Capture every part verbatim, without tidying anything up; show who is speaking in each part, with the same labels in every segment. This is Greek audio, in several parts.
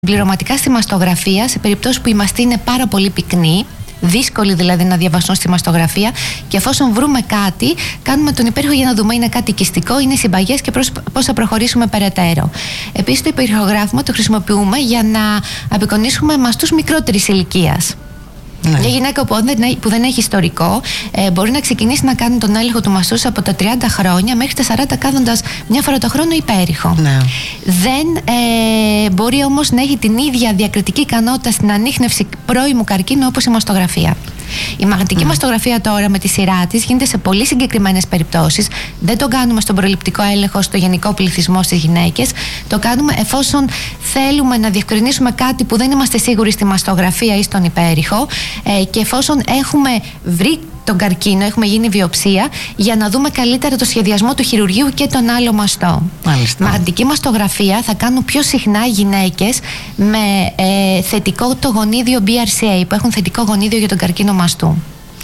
Speaker 1: Πληρωματικά στη μαστογραφία, σε περιπτώσεις που η μαστή είναι πάρα πολύ πυκνή, δύσκολη δηλαδή να διαβαστούν στη μαστογραφία, και εφόσον βρούμε κάτι, κάνουμε τον υπέρηχο για να δούμε είναι κάτι οικιστικό, είναι συμπαγές και πώς θα προχωρήσουμε περαιτέρω. Επίσης, το υπερηχογράφημα το χρησιμοποιούμε για να απεικονίσουμε μαστούς μικρότερης ηλικίας. Ναι. Μια γυναίκα που δεν, που δεν έχει ιστορικό ε, μπορεί να ξεκινήσει να κάνει τον έλεγχο του μαστούς από τα τριάντα χρόνια μέχρι τα σαράντα, κάνοντας μια φορά το χρόνο υπέρηχο. Ναι. Δεν ε, μπορεί όμως να έχει την ίδια διακριτική ικανότητα στην ανίχνευση πρώιμου καρκίνου όπως η μαστογραφία. Η μαγνητική mm. μαστογραφία τώρα με τη σειρά της γίνεται σε πολύ συγκεκριμένες περιπτώσεις. Δεν το κάνουμε στον προληπτικό έλεγχο στο γενικό πληθυσμό στις γυναίκες. Το κάνουμε εφόσον θέλουμε να διευκρινίσουμε κάτι που δεν είμαστε σίγουροι στη μαστογραφία ή στον υπέρηχο, ε, και εφόσον έχουμε βρει τον καρκίνο, έχουμε γίνει βιοψία, για να δούμε καλύτερα το σχεδιασμό του χειρουργείου και τον άλλο μαστό. Μάλιστα. Μαγνητική μαστογραφία θα κάνουν πιο συχνά γυναίκες με ε, θετικό το γονίδιο μπι αρ σι έι, που έχουν θετικό γονίδιο για τον καρκίνο μαστού.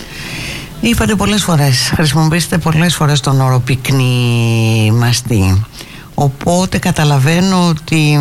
Speaker 2: Είπατε πολλές φορές, χρησιμοποιήσετε πολλές φορές τον όρο πυκνή μαστή. Οπότε καταλαβαίνω ότι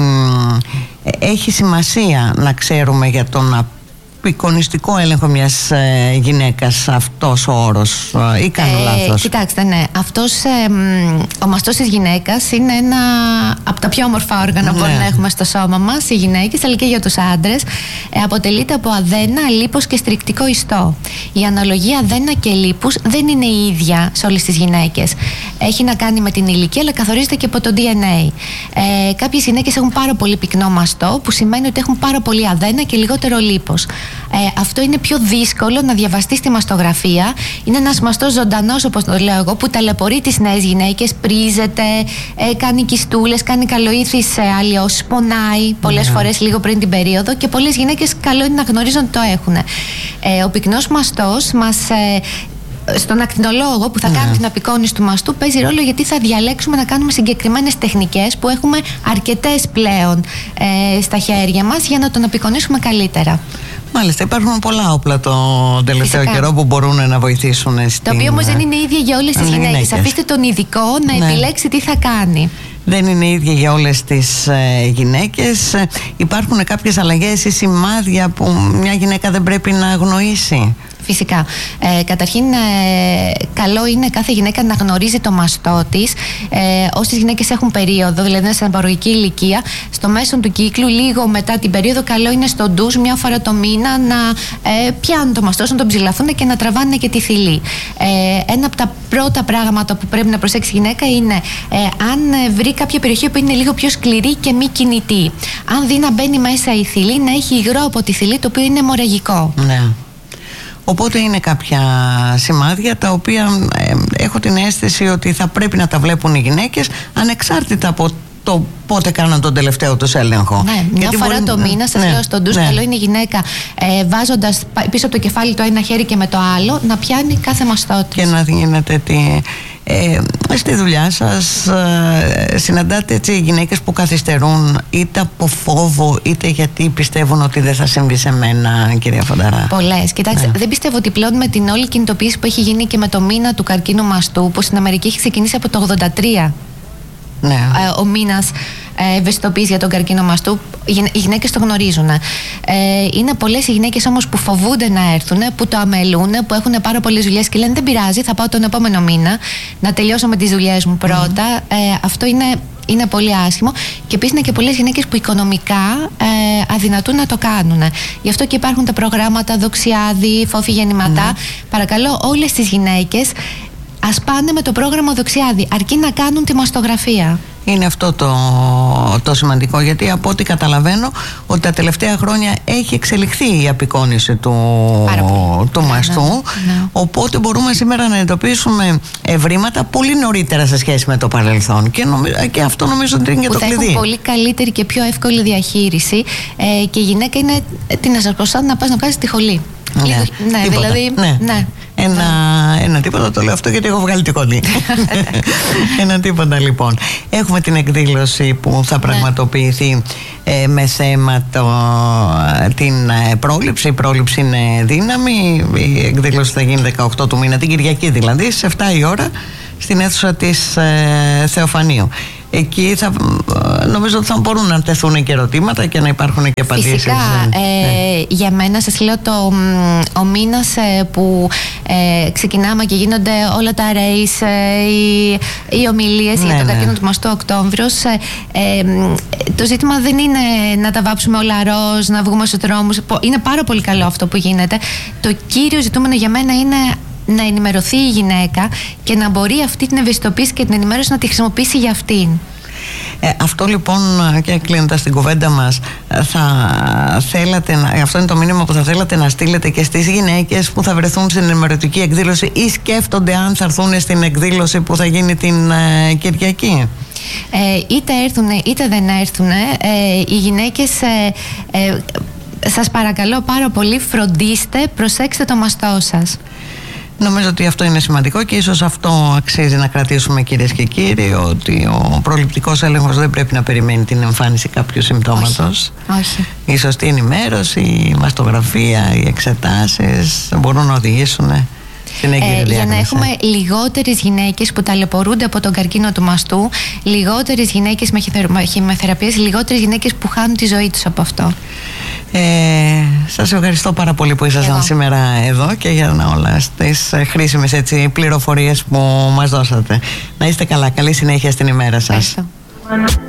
Speaker 2: έχει σημασία να ξέρουμε για τον εικονιστικό έλεγχο μιας ε, γυναίκας αυτός ο όρος, ε, ή κάνω ε, λάθος?
Speaker 1: Κοιτάξτε, ναι, αυτός ε, ο μαστός της γυναίκας είναι ένα από τα πιο όμορφα όργανα που ναι. μπορεί να έχουμε στο σώμα μας, οι γυναίκες, αλλά και για τους άντρες. Ε, αποτελείται από αδένα, λίπος και στρικτικό ιστό. Η αναλογία αδένα και λίπους δεν είναι η ίδια σε όλες τις γυναίκες. Έχει να κάνει με την ηλικία, αλλά καθορίζεται και από το ντι εν έι. Ε, κάποιες γυναίκες έχουν πάρα πολύ πυκνό μαστό, που σημαίνει ότι έχουν πάρα πολύ αδένα και λιγότερο λίπος. Ε, αυτό είναι πιο δύσκολο να διαβαστεί στη μαστογραφία. Είναι ένας μαστός ζωντανός, όπως το λέω εγώ, που ταλαιπωρεί τις νέες γυναίκες, πρίζεται, ε, κάνει κιστούλες, κάνει καλοήθεις ε, αλλοιώσεις, πονάει πολλές yeah. φορές λίγο πριν την περίοδο, και πολλές γυναίκες καλό είναι να γνωρίζουν ότι το έχουν. Ε, ο πυκνός μαστός μας... Ε, στον ακτινολόγο που θα yeah. κάνει την απεικόνιση του μαστού παίζει ρόλο, γιατί θα διαλέξουμε να κάνουμε συγκεκριμένες τεχνικές που έχουμε αρκετές πλέον ε, στα χέρια μας για να τον απεικονίσουμε καλύτερα.
Speaker 2: Μάλιστα, υπάρχουν πολλά όπλα τον τελευταίο Φυσικά. καιρό που μπορούν να βοηθήσουν στην...
Speaker 1: Το οποίο όμως δεν είναι ίδια για όλες τις γυναίκες. γυναίκες. Αφήστε τον ειδικό να ναι. επιλέξει τι θα κάνει.
Speaker 2: Δεν είναι ίδια για όλες τις ε, γυναίκες. Ε, υπάρχουν κάποιες αλλαγές ή σημάδια που μια γυναίκα δεν πρέπει να αγνοήσει?
Speaker 1: Φυσικά. Ε, καταρχήν, ε, καλό είναι κάθε γυναίκα να γνωρίζει το μαστό της. Ε, όσες γυναίκες έχουν περίοδο, δηλαδή είναι σε αναπαραγωγική ηλικία, στο μέσο του κύκλου, λίγο μετά την περίοδο, καλό είναι στο ντους μια φορά το μήνα να ε, πιάνουν το μαστό, να τον ψηλαφούν και να τραβάνε και τη θηλή. Ε, ένα από τα πρώτα πράγματα που πρέπει να προσέξει η γυναίκα είναι ε, αν βρει κάποια περιοχή που είναι λίγο πιο σκληρή και μη κινητή. Αν δει να μπαίνει μέσα η θηλή, να έχει υγρό από τη θηλή, το οποίο είναι αιμορραγικό.
Speaker 2: Ναι. Οπότε είναι κάποια σημάδια τα οποία ε, έχω την αίσθηση ότι θα πρέπει να τα βλέπουν οι γυναίκες, ανεξάρτητα από το πότε κάναν τον τελευταίο τους έλεγχο.
Speaker 1: Ναι, μια Γιατί φορά μπορεί... το μήνα, σας ναι, λέω στον ντους, ναι. καλό είναι η γυναίκα ε, βάζοντας πίσω από το κεφάλι το ένα χέρι και με το άλλο να πιάνει κάθε μαστό της.
Speaker 2: Και να γίνεται τη... Ε, στη δουλειά σας ε, συναντάτε έτσι γυναίκες που καθυστερούν, είτε από φόβο είτε γιατί πιστεύουν ότι δεν θα συμβεί σε μένα, κυρία Φονταρά?
Speaker 1: Πολλές. Κοιτάξτε, ναι. δεν πιστεύω ότι πλέον με την όλη κινητοποίηση που έχει γίνει και με το μήνα του καρκίνου μαστού, που στην Αμερική έχει ξεκινήσει από το ογδόντα τρία ναι. ε, ο μήνας ευαισθητοποίηση για τον καρκίνο μαστού, οι γυναίκες το γνωρίζουν. Ε, είναι πολλές οι γυναίκες όμως που φοβούνται να έρθουν, που το αμελούν, που έχουν πάρα πολλές δουλειές και λένε δεν πειράζει, θα πάω τον επόμενο μήνα να τελειώσω με τις δουλειές μου πρώτα. Mm. Ε, αυτό είναι, είναι πολύ άσχημο. Και επίσης είναι και πολλές γυναίκες που οικονομικά ε, αδυνατούν να το κάνουν. Γι' αυτό και υπάρχουν τα προγράμματα Δοξιάδη, Φόφη Γεννηματά. Mm. Παρακαλώ όλες τις γυναίκες ας πάνε με το πρόγραμμα Δοξιάδη, αρκεί να κάνουν τη μαστογραφία.
Speaker 2: Είναι αυτό το, το σημαντικό, γιατί από ό,τι καταλαβαίνω ότι τα τελευταία χρόνια έχει εξελιχθεί η απεικόνιση του, του ναι, μαστού ναι, ναι. Οπότε μπορούμε σήμερα να εντοπίσουμε ευρήματα πολύ νωρίτερα σε σχέση με το παρελθόν, και, νομι, και αυτό νομίζω ότι είναι και
Speaker 1: που
Speaker 2: το
Speaker 1: θα
Speaker 2: κλειδί.
Speaker 1: Έχουν πολύ καλύτερη και πιο εύκολη διαχείριση, ε, και η γυναίκα είναι, τι να σας πω, σαν να πας να βγάζεις τη χολή.
Speaker 2: Ναι,
Speaker 1: ναι δηλαδή
Speaker 2: ναι.
Speaker 1: ναι.
Speaker 2: Ένα, ένα τίποτα, το λέω αυτό γιατί έχω βγάλει τη κολλή. Ένα τίποτα λοιπόν. Έχουμε την εκδήλωση που θα πραγματοποιηθεί ε, με θέμα το, την ε, πρόληψη. Η πρόληψη είναι δύναμη. Η εκδήλωση θα γίνει δεκαοκτώ του μήνα, την Κυριακή δηλαδή, στις εφτά η ώρα, στην αίθουσα της ε, Θεοφανίου. εκεί θα, νομίζω ότι θα μπορούν να τεθούν και ερωτήματα και να υπάρχουν και απαντήσεις.
Speaker 1: Φυσικά, ε, ναι. Για μένα σας λέω το, ο μήνας ε, που ε, ξεκινάμε και γίνονται όλα τα race, ε, οι, οι ομιλίες ναι, για τον καρκίνο ναι. του μαστού Οκτώβριος, ε, ε, το ζήτημα δεν είναι να τα βάψουμε όλα ροζ, να βγούμε στους δρόμους. Είναι πάρα πολύ καλό αυτό που γίνεται. Το κύριο ζητούμενο για μένα είναι να ενημερωθεί η γυναίκα και να μπορεί αυτή την ευαισθητοποίηση και την ενημέρωση να τη χρησιμοποιήσει για αυτήν.
Speaker 2: Ε, αυτό λοιπόν, και κλείνοντας την κουβέντα μας, θα θέλατε να, αυτό είναι το μήνυμα που θα θέλατε να στείλετε και στις γυναίκες που θα βρεθούν στην ενημερωτική εκδήλωση ή σκέφτονται αν θα έρθουν στην εκδήλωση που θα γίνει την ε, Κυριακή?
Speaker 1: Ε, είτε έρθουν είτε δεν έρθουν, ε, οι γυναίκες ε, ε, σας παρακαλώ πάρα πολύ, φροντίστε, προσέξτε το μαστό σας.
Speaker 2: Νομίζω ότι αυτό είναι σημαντικό και ίσως αυτό αξίζει να κρατήσουμε, κυρίες και κύριοι, ότι ο προληπτικός έλεγχος δεν πρέπει να περιμένει την εμφάνιση κάποιου συμπτώματος.
Speaker 1: Όχι. Όχι.
Speaker 2: Η σωστή ενημέρωση, η μαστογραφία, οι εξετάσεις μπορούν να οδηγήσουν στην έγκυρη διάγνωση.
Speaker 1: Για να έχουμε λιγότερες γυναίκες που ταλαιπωρούνται από τον καρκίνο του μαστού, λιγότερες γυναίκες με χημειοθεραπείες, λιγότερες γυναίκες που χάνουν τη ζωή τους από αυτό.
Speaker 2: Ε, σας ευχαριστώ πάρα πολύ που ήσασταν Εγώ. σήμερα εδώ και για όλες τις χρήσιμες έτσι, πληροφορίες που μας δώσατε. Να είστε καλά, καλή συνέχεια στην ημέρα σας.
Speaker 1: Ευχαριστώ.